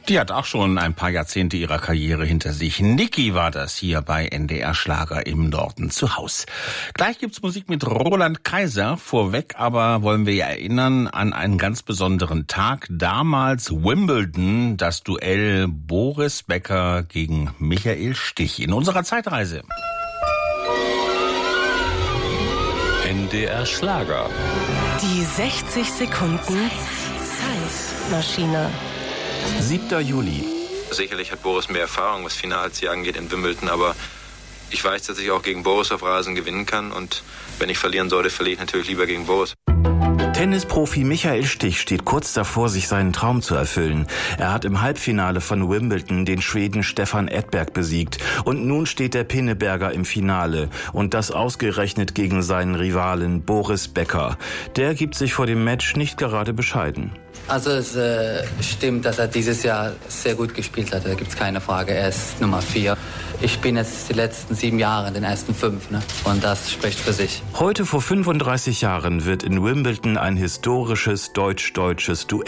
Die hat auch schon ein paar Jahrzehnte ihrer Karriere hinter sich. Niki war das hier bei NDR Schlager im Norden zu Haus. Gleich gibt's Musik mit Roland Kaiser. Vorweg aber wollen wir ja erinnern an einen ganz besonderen Tag. Damals Wimbledon, das Duell Boris Becker gegen Michael Stich in unserer Zeitreise. NDR Schlager. Die 60 Sekunden Zeitmaschine. 7. Juli. Sicherlich hat Boris mehr Erfahrung, was Finals hier angeht in Wimbledon, aber ich weiß, dass ich auch gegen Boris auf Rasen gewinnen kann und wenn ich verlieren sollte, verliere ich natürlich lieber gegen Boris. Tennisprofi Michael Stich steht kurz davor, sich seinen Traum zu erfüllen. Er hat im Halbfinale von Wimbledon den Schweden Stefan Edberg besiegt. Und nun steht der Pinneberger im Finale. Und das ausgerechnet gegen seinen Rivalen Boris Becker. Der gibt sich vor dem Match nicht gerade bescheiden. Also es stimmt, dass er dieses Jahr sehr gut gespielt hat, da gibt es keine Frage. Er ist Nummer 4. Ich bin jetzt die letzten 7 Jahre in den ersten 5, ne? Und das spricht für sich. Heute vor 35 Jahren wird in Wimbledon ein historisches deutsch-deutsches Duell